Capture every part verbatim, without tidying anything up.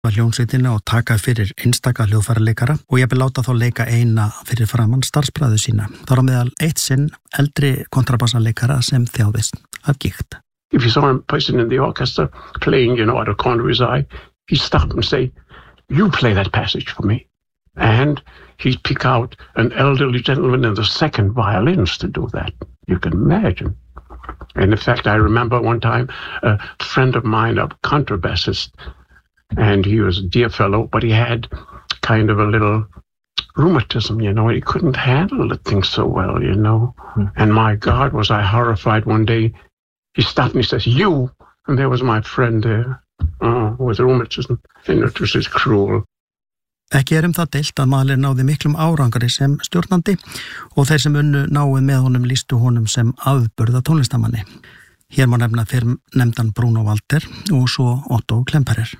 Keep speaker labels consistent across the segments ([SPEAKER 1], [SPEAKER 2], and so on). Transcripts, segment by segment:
[SPEAKER 1] var hljómsveitina og taka fyrir einstaka hljóðfæraleikara og ég vil láta þá leika eina fyrir framann starfsbræðu sína. Þar á meðal eitt sinn eldri kontrabassaleikara sem þjáðist af gigt.
[SPEAKER 2] If you saw a person in the orchestra playing, you know, out of the corner of his eye, he'd stop and say, "You play that passage for me." And he'd pick out an elderly gentleman in the second violins to do that. You can imagine. And in fact, I remember one time a friend of mine, a contrabassist, and he was a dear fellow, but he had kind of a little rheumatism, you know, he couldn't handle the thing so well, you know. Mm. And my God, was I horrified one day. He stopped and he says, "You!" And there was my friend there uh, with rheumatism. And it was just cruel.
[SPEAKER 1] Ekki er um það deilt að Mahler náði miklum árangri sem stjórnandi og þeir sem unnu náið með honum lýstu honum sem afburða tónlistamanni. Hér má nefna fyrir nefndan Bruno Walter og svo Otto Klemperer.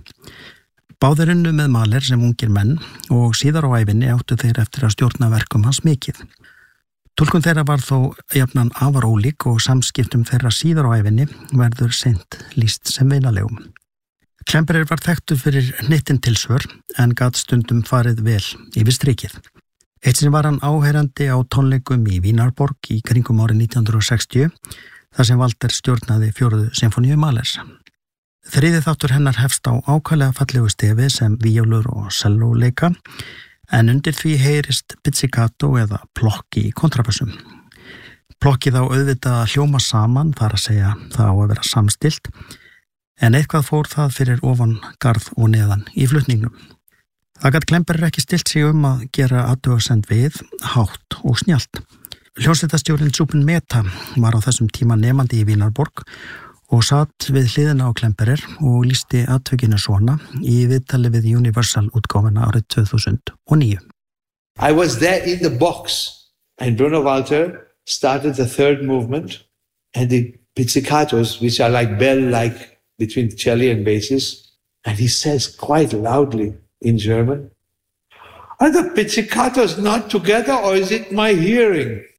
[SPEAKER 1] Báðir unnu með Mahler sem ungir menn og síðar á ævinni áttu þeir eftir að stjórna verkum hans mikið. Túlkun þeirra var þó jafnan afar ólík og samskiptum þeirra síðar á ævinni verður seint lýst sem vinalegum. Klemperer var þekktur fyrir hnittin tilsvör en gat stundum farið vel yfir strikið. Eitt sinn var hann áheyrandi á tónleikum í Vínarborg í kringum árið nítján hundrað sextíu þar sem Walter stjórnaði fjórðu sinfoníu Mahlers. Þriði þáttur hennar hefst á ákvæðlega fallegu stefi sem víólur og selló leika en undir því heyrist pizzicato eða plokki í kontrabassum. Plokkið á auðvitað að hljóma saman, þar að segja það á að vera samstilt, en eitthvað fór það fyrir ofan, garð og neðan í flutningnum. Það gat Klemperer ekki stilt sig um að gera athugasemd við, hátt og snjallt. Hljómsveitarstjórinn Zubin Mehta var á þessum tíma nemandi í Vínarborg og satt við hliðina á Klemperer og lýsti atvikinu svona í viðtali við Universal útgáfuna árið tvö þúsund og níu.
[SPEAKER 3] I was there in the box and Bruno Walter started the third movement and the pizzicatos, which are like bell-like between cello and basses, and he says quite loudly in German, "Are the pizzicatos not together or is it my hearing?"